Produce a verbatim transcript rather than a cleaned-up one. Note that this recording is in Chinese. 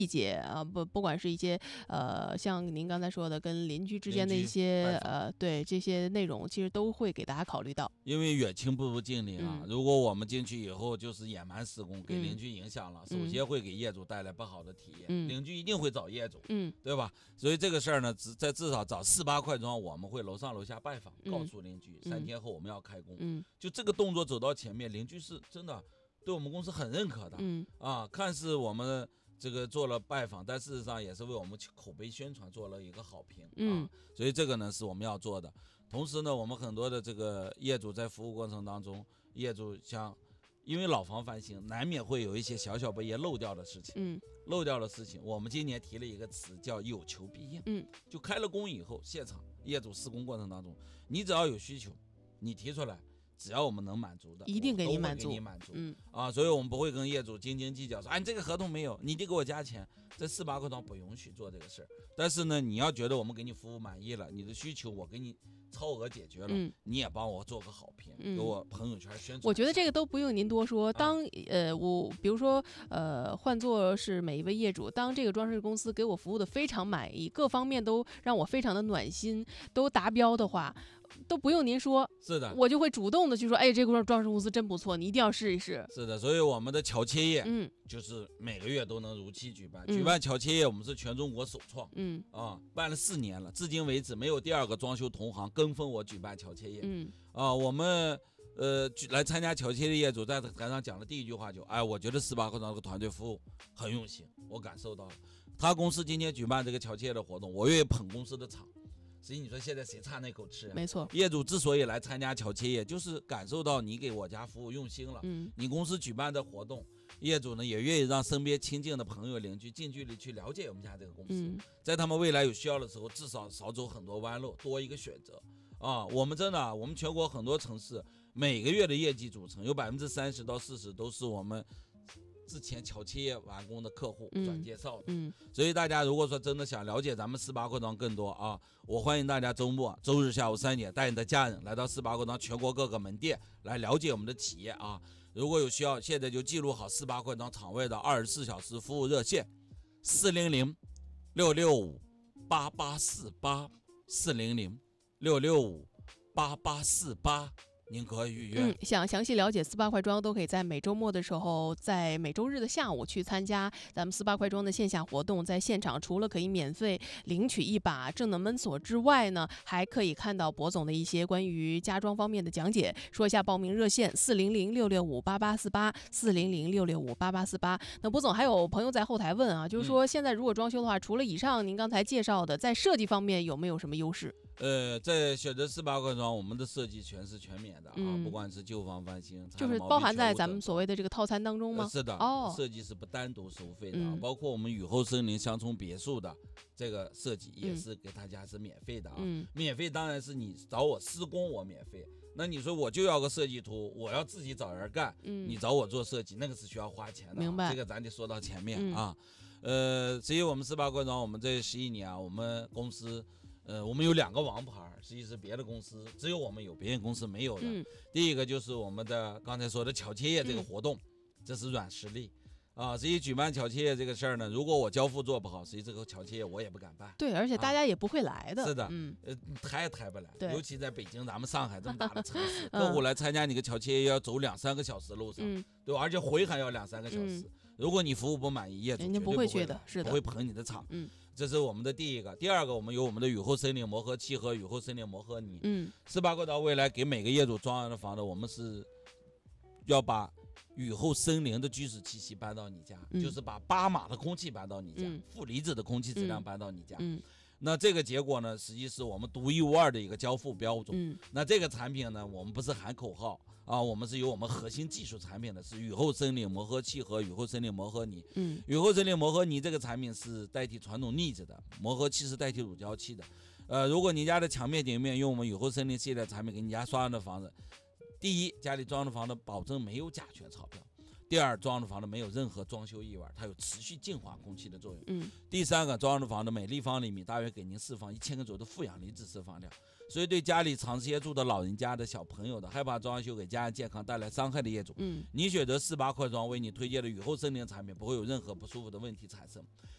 细节啊，不不管是一些呃，像您刚才说的跟邻居之间的一些呃，对这些内容，其实都会给大家考虑到。 因为远亲不如近邻啊， 嗯、 如果我们进去以后就是野蛮施工，给邻居影响了， 嗯、 首先会给业主带来不好的体验， 嗯、 邻居一定会找业主， 嗯， 对吧？所以这个事儿呢，在至少找四八快装，我们会楼上楼下拜访， 嗯、 告诉邻居、 嗯、 三天后我们要开工， 嗯， 就这个动作走到前面，邻居是真的对我们公司很认可的， 嗯啊，看似我们这个做了拜访，但事实上也是为我们口碑宣传做了一个好评， 嗯、 啊，所以这个呢是我们要做的。同时呢，我们很多的这个业主在服务过程当中，业主像因为老房翻新，难免会有一些小小不也漏掉的事情， 嗯， 漏掉的事情，我们今年提了一个词叫有求必应， 嗯， 就开了工以后，现场业主施工过程当中，你只要有需求，你提出来。只要我们能满足的， 一定给你满足， 给你满足， 嗯啊，所以我们不会跟业主斤斤计较，说，哎，你这个合同没有，你得给我加钱。这四八快装不允许做这个事儿。但是呢，你要觉得我们给你服务满意了，你的需求我给你超额解决了， 嗯、 你也帮我做个好评， 嗯、 给我朋友圈宣传。 我觉得这个都不用您多说。当、嗯、呃，我比如说呃，换作是每一位业主，当这个装饰公司给我服务的非常满意，各方面都让我非常的暖心，都达标的话。都不用您说， 是的， 我就会主动的去说，哎，这个装饰公司真不错，你一定要试一试。 是的，所以我们的乔切业， 嗯， 就是每个月都能如期举办。 嗯、 举办乔切业，我们是全中国首创， 嗯啊，办了四年了，至今为止没有第二个装修同行跟风我举办乔切业。 嗯， 啊，我们呃来参加乔切的业主在台上讲的第一句话就，哎，我觉得四八快装这个团队服务很用心，我感受到了。他公司今天举办这个乔切的活动，我愿意捧公司的场。所以你说现在谁差那口吃、啊？ 没错， 业主之所以来参加乔切业，就是感受到你给我家服务用心了。 嗯， 你公司举办的活动，业主呢也愿意让身边亲近的朋友邻居近距离去了解我们家这个公司， 嗯、 在他们未来有需要的时候，至少少走很多弯路，多一个选择啊。我们真的、啊，我们全国很多城市每个月的业绩组成有百分之三十到四十都是我们。之前乔切业完工的客户转介绍的， 嗯嗯、 所以大家如果说真的想了解咱们四八快装更多啊，我欢迎大家周末周日下午三点带你的家人来到四八快装全国各个门店来了解我们的企业啊。如果有需要，现在就记录好四八快装场外的二十四小时服务热线：四零零六六五八八四八四零零六六五八八四八。您可以预约。 嗯，想详细了解四八快装，都可以在每周末的时候，在每周日的下午去参加咱们四八快装的线下活动。在现场，除了可以免费领取一把智能门锁之外呢，还可以看到博总的一些关于家装方面的讲解。说一下报名热线：四零零六六五八八四八，四零零六六五八八四八。那博总还有朋友在后台问啊，就是说现在如果装修的话，嗯、除了以上您刚才介绍的，在设计方面有没有什么优势？ 呃，在选择四八快装，我们的设计全是全免的啊， 嗯、 不管是旧房翻新， 就是包含在咱们所谓的这个套餐当中吗？ 呃、是的， 哦， 设计是不单独收费的， 嗯、 包括我们雨后森林乡村别墅的这个设计也是给大家是免费的啊。 嗯、 免费当然是你找我施工我免费，那你说我就要个设计图，我要自己找人干， 嗯、 你找我做设计那个是需要花钱的、啊， 明白？ 这个咱得说到前面、 嗯、 啊。呃，至于我们四八快装，我们这十一年啊，我们公司。呃，我们有两个王牌，实际是别的公司只有我们有，别人公司没有的。 嗯、 第一个就是我们的刚才说的乔切业这个活动，嗯、这是软实力啊。至于举办乔切业这个事儿呢，如果我交付做不好，实际这个乔切业我也不敢办。 对，而且大家也不会来的。 啊、是的， 嗯， 呃，抬也抬不来。 对， 尤其在北京，咱们上海这么大的城市，客户来参加你个乔切业要走两三个小时路上， 嗯、 对吧？而且回还要两三个小时。嗯、如果你服务不满意，业主绝对不会去的，是的， 不会捧你的场。 嗯。 这是我们的第一个，第二个，我们有我们的雨后森林磨合漆和雨后森林磨合泥。 嗯， 四八快装未来给每个业主装完的房子，我们是要把雨后森林的居住气息搬到你家， 嗯、 就是把巴马的空气搬到你家， 嗯、 负离子的空气质量搬到你家。 嗯， 那这个结果呢，实际是我们独一无二的一个交付标准。 嗯， 那这个产品呢，我们不是喊口号啊，我们是有我们核心技术产品的，是雨后森林磨合漆和雨后森林磨合泥。 嗯， 雨后森林磨合泥这个产品是代替传统腻子的，磨合漆是代替乳胶漆的。呃，如果你家的墙面顶面用我们雨后森林系列产品给你家刷上的房子，第一，家里装的房子保证没有甲醛超标。第二，装的房子没有任何装修异味，它有持续净化空气的作用。 嗯。 第三个，装的房子每立方厘米大约给您释放一千个左右的负氧离子释放量，所以对家里长时间住的老人家的小朋友的，害怕装修给家人健康带来伤害的业主， 嗯， 你选择四八快装为你推荐的雨后森林产品，不会有任何不舒服的问题产生。